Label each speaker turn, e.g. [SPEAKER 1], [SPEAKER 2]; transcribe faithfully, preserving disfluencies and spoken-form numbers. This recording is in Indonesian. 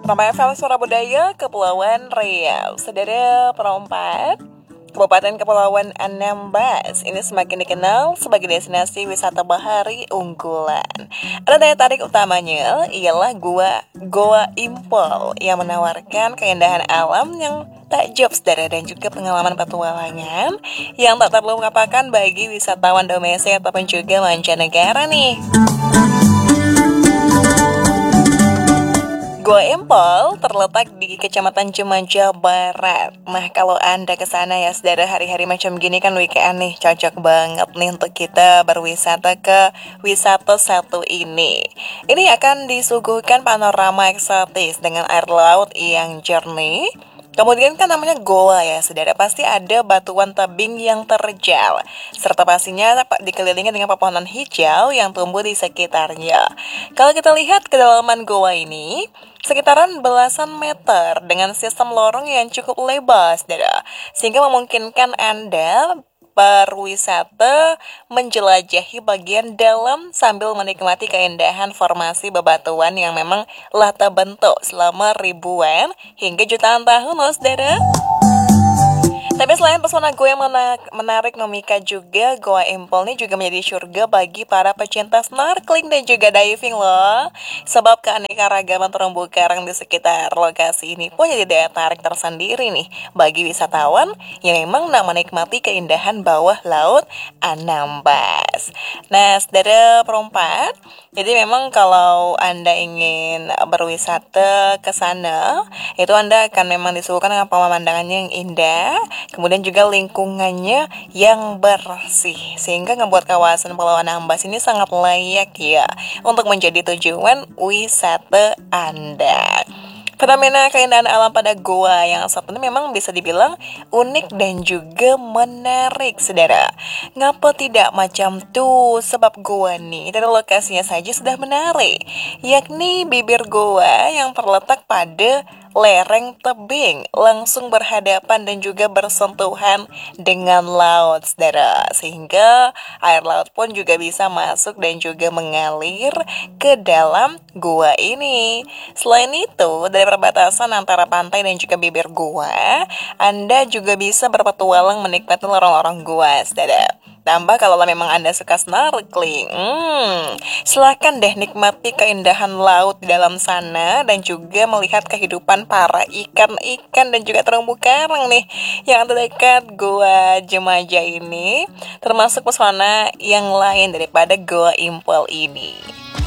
[SPEAKER 1] Rama F M Suara Budaya, Kepulauan Riau. Saudara perempat, Kabupaten Kepulauan Anambas ini semakin dikenal sebagai destinasi wisata bahari unggulan. Ada daya tarik utamanya ialah Gua Goa Impol yang menawarkan keindahan alam yang takjub, saudara, dan juga pengalaman petualangan yang tak terlupakan bagi wisatawan domestik ataupun juga mancanegara nih. Gua Impol terletak di Kecamatan Cimaja Barat. Nah, kalau Anda ke sana ya, saudara, hari-hari macam gini kan weekend nih, cocok banget nih untuk kita berwisata ke wisata satu ini. Ini akan disuguhkan panorama eksotis dengan air laut yang jernih. Kemudian kan namanya goa ya, saudara, pasti ada batuan tebing yang terjal, serta pastinya dikelilingi dengan pepohonan hijau yang tumbuh di sekitarnya. Kalau kita lihat kedalaman goa ini, sekitaran belasan meter dengan sistem lorong yang cukup lebar, saudara, sehingga memungkinkan Anda berwisata menjelajahi bagian dalam sambil menikmati keindahan formasi bebatuan yang memang telah terbentuk selama ribuan hingga jutaan tahun loh, saudara. Tapi selain pesona goa yang menarik memikat juga, Goa Impol ini juga menjadi surga bagi para pecinta snorkeling dan juga diving loh. Sebab keanekaragaman terumbu karang di sekitar lokasi ini pun jadi daya tarik tersendiri nih bagi wisatawan yang memang nak menikmati keindahan bawah laut Anambas. Nah, saudara perempat, jadi memang kalau Anda ingin berwisata ke sana, itu Anda akan memang disuguhkan dengan pemandangan yang indah, kemudian juga lingkungannya yang bersih, sehingga membuat kawasan Pulau Anambas ini sangat layak ya untuk menjadi tujuan wisata Anda. Fenomena keindahan alam pada goa yang satu ini memang bisa dibilang unik dan juga menarik, saudara. Ngapa tidak macam tuh? Sebab goa nih dari lokasinya saja sudah menarik, yakni bibir goa yang terletak pada lereng tebing, langsung berhadapan dan juga bersentuhan dengan laut, saudara. Sehingga air laut pun juga bisa masuk dan juga mengalir ke dalam gua ini. Selain itu, dari perbatasan antara pantai dan juga bibir gua, Anda juga bisa berpetualang menikmati lorong-lorong gua, saudara. Tambah kalau memang Anda suka snorkeling, hmm, silahkan deh nikmati keindahan laut di dalam sana dan juga melihat kehidupan para ikan-ikan dan juga terumbu karang nih yang terdekat Goa Cimaja ini, termasuk pesona yang lain daripada Goa Impol ini.